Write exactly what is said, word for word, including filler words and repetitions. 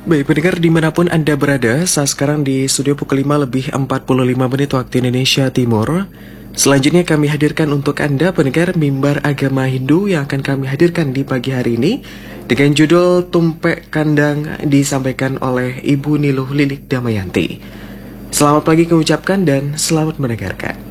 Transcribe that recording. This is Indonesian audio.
Baik, pendengar dimanapun Anda berada, saat sekarang di studio pukul lima lebih empat puluh lima menit waktu Indonesia Timur. Selanjutnya kami hadirkan untuk Anda pendengar mimbar agama Hindu yang akan kami hadirkan di pagi hari ini dengan judul Tumpek Kandang disampaikan oleh Ibu Niluh Lilik Damayanti. Selamat pagi kami ucapkan dan selamat mendengarkan.